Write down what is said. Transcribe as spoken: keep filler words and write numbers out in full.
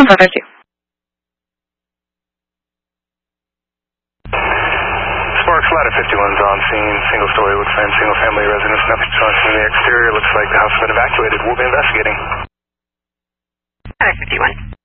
five five two. Sparks, ladder fifty-one's on scene. Single story, looks like single family residence. Nothing's on scene in the exterior. Looks like the house has been evacuated. We'll be investigating. Ladder fifty-one.